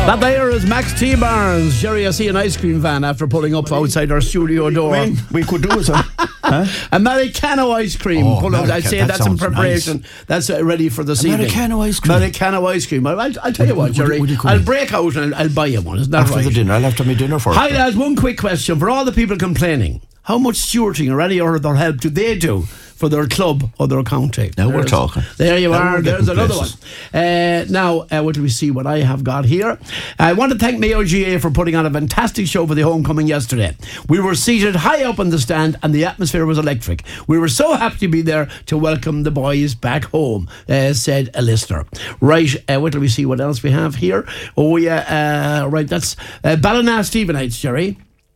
That there is Max T. Barnes. Jerry, I see an ice cream van after pulling up outside our studio door. We could do it, huh? Americano ice cream. I'd say that's in preparation. Nice. That's ready for this evening. Americano ice cream. Americano ice cream. I'll tell you what, Jerry. I'll break out and I'll buy you one. Isn't that after right? After the dinner. I'll have to have my dinner first. Hi, lads. One quick question for all the people complaining. How much stewarding or any other help do they do for their club or their county? Now we're talking. There you are. There's another one. Now, what do we see what I have got here? I want to thank Mayo GA for putting on a fantastic show for the homecoming yesterday. We were seated high up on the stand and the atmosphere was electric. We were so happy to be there to welcome the boys back home, said a listener. Right, what do we see what else we have here? Oh yeah, right, that's Ballina Stephenites, Jerry.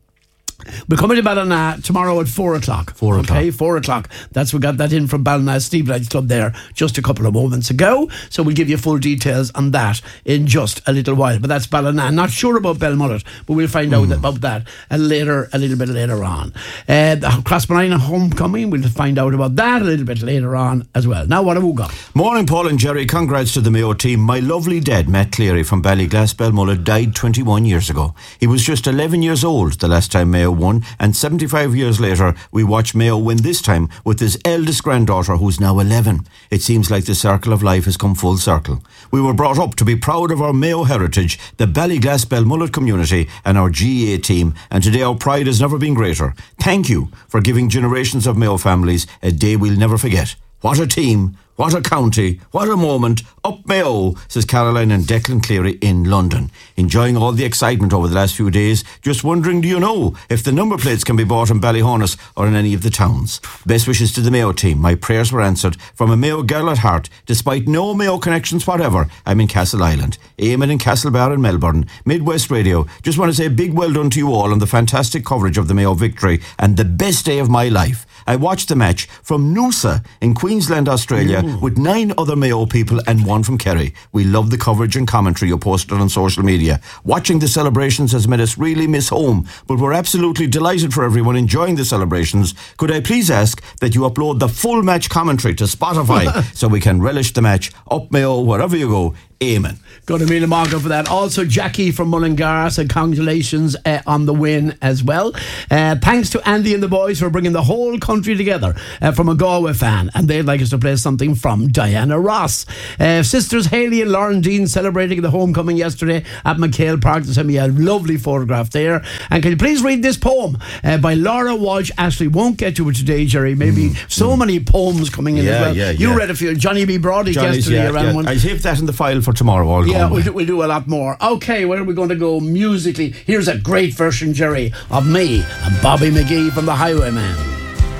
We're coming to Ballina tomorrow at 4 o'clock. 4 o'clock. Okay, 4 o'clock. We got that in from Ballina Stephenites Club there just a couple of moments ago. So we'll give you full details on that in just a little while. But that's Ballina. Not sure about Belmullet, but we'll find out about that a little bit later on. The Crossmolina homecoming, we'll find out about that a little bit later on as well. Now, what have we got? Morning, Paul and Jerry. Congrats to the Mayo team. My lovely dad, Matt Cleary from Ballyglass, Belmullet, died 21 years ago. He was just 11 years old the last time Mayo won, and 75 years later we watched Mayo win, this time with his eldest granddaughter who's now 11. It seems like the circle of life has come full circle. We were brought up to be proud of our Mayo heritage, the Ballyglass Belmullet community and our GA team, and today our pride has never been greater. Thank you for giving generations of Mayo families a day we'll never forget. What a team, what a county, what a moment. Up Mayo, says Caroline and Declan Cleary in London. Enjoying all the excitement over the last few days. Just wondering, do you know if the number plates can be bought in Ballyhonus or in any of the towns? Best wishes to the Mayo team. My prayers were answered from a Mayo girl at heart. Despite no Mayo connections whatever, I'm in Castle Island. Eamon in Castlebar in Melbourne. Midwest Radio. Just want to say a big well done to you all on the fantastic coverage of the Mayo victory and the best day of my life. I watched the match from Noosa in Queensland, Australia with 9 other Mayo people and 1 from Kerry. We love the coverage and commentary you posted on social media. Watching the celebrations has made us really miss home, but we're absolutely delighted for everyone enjoying the celebrations. Could I please ask that you upload the full match commentary to Spotify so we can relish the match? Up Mayo, wherever you go. Amen. Got a million marker for that. Also, Jackie from Mullingar said congratulations on the win as well. Thanks to Andy and the boys for bringing the whole country together from a Galway fan, and they'd like us to play something from Diana Ross. Sisters Hayley and Lauren Dean celebrating the homecoming yesterday at McHale Park. They sent me a lovely photograph there. And can you please read this poem by Laura Walsh Ashley? Won't get to it today, Jerry. Maybe so many poems coming in as well. You read a few. Johnny B. Brody yesterday around one. I saved that in the file for tomorrow. We'll do a lot more. Okay, where are we going to go musically? Here's a great version, Jerry, of me and Bobby McGee from the Highwayman.